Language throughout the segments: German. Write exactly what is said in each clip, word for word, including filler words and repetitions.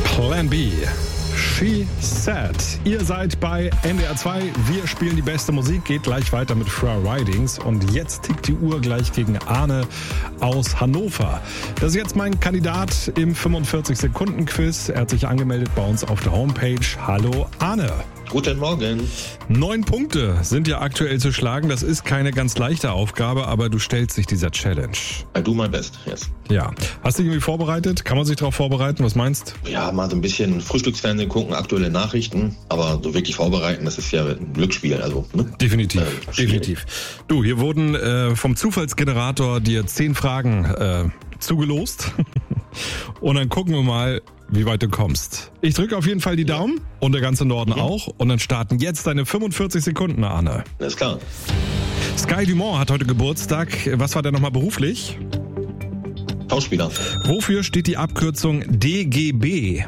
Plan B. She Said. Ihr seid bei N D R zwei. Wir spielen die beste Musik. Geht gleich weiter mit Fra Ridings. Und jetzt tickt die Uhr gleich gegen Arne aus Hannover. Das ist jetzt mein Kandidat im fünfundvierzig-Sekunden-Quiz. Er hat sich angemeldet bei uns auf der Homepage. Hallo Arne. Guten Morgen. Neun Punkte sind ja aktuell zu schlagen. Das ist keine ganz leichte Aufgabe, aber du stellst dich dieser Challenge. I do my best, yes. Ja. Hast du dich irgendwie vorbereitet? Kann man sich darauf vorbereiten? Was meinst du? Ja, mal so ein bisschen Frühstücksfernsehen gucken, aktuelle Nachrichten. Aber so wirklich vorbereiten, das ist ja ein Glücksspiel. Also, ne? Definitiv, äh, definitiv. Du, hier wurden äh, vom Zufallsgenerator dir zehn Fragen äh, zugelost. Und dann gucken wir mal, wie weit du kommst. Ich drücke auf jeden Fall die Daumen und der ganze Norden mhm. auch. Und dann starten jetzt deine fünfundvierzig Sekunden, Arne. Alles klar. Sky Dumont hat heute Geburtstag. Was war der nochmal beruflich? Schauspieler. Wofür steht die Abkürzung D G B?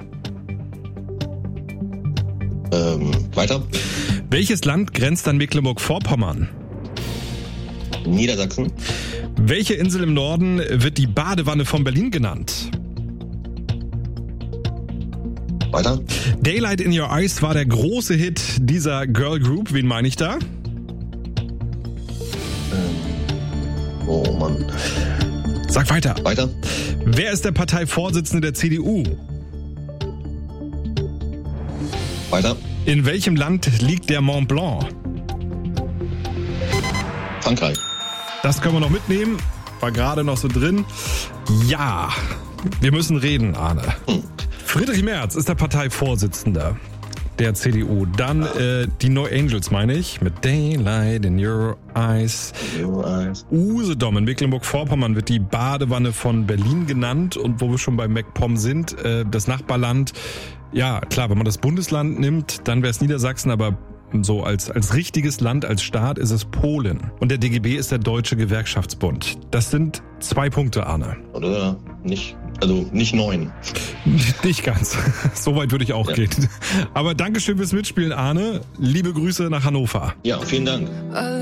Ähm, weiter. Welches Land grenzt an Mecklenburg-Vorpommern? Niedersachsen. Welche Insel im Norden wird die Badewanne von Berlin genannt? Weiter. Daylight in Your Eyes war der große Hit dieser Girl Group. Wen meine ich da? Ähm, oh Mann. Sag weiter. Weiter. Wer ist der Parteivorsitzende der C D U? Weiter. In welchem Land liegt der Mont Blanc? Frankreich. Das können wir noch mitnehmen. War gerade noch so drin. Ja, wir müssen reden, Arne. Hm. Friedrich Merz ist der Parteivorsitzende der C D U. Dann äh, die No Angels, meine ich, mit Daylight in Your Eyes. Your eyes. Usedom in Mecklenburg-Vorpommern wird die Badewanne von Berlin genannt. Und wo wir schon bei MacPom sind, äh, das Nachbarland. Ja, klar, wenn man das Bundesland nimmt, dann wäre es Niedersachsen, aber so als, als richtiges Land, als Staat ist es Polen. Und der D G B ist der Deutsche Gewerkschaftsbund. Das sind zwei Punkte, Arne. Oder nicht, also nicht neun. Nicht ganz. So weit würde ich auch ja. gehen. Aber Dankeschön fürs Mitspielen, Arne. Liebe Grüße nach Hannover. Ja, vielen Dank.